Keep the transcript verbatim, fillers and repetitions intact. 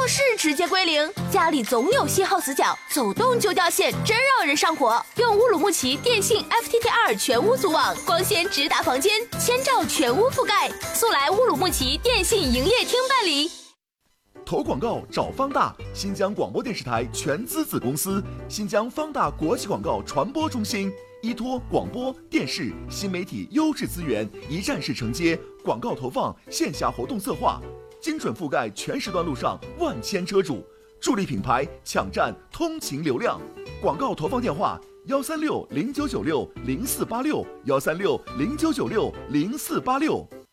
是直接归零。家里总有信号死角，走动就掉线，真让人上火。用乌鲁木齐电信 F T T 二全屋组网，光纤直达房间，千兆全屋覆盖。速来乌鲁木齐电信营业厅办理。 投广告找方大，新疆广播电视台全资子公司，新疆方大国际广告传播中心，依托广播电视新媒体优质资源，一站式承接广告投放、线下活动策划，精准覆盖全时段路上万千车主，助力品牌抢占通勤流量。广告投放电话：幺三六零九九六零四八六，幺三六零九九六零四八六。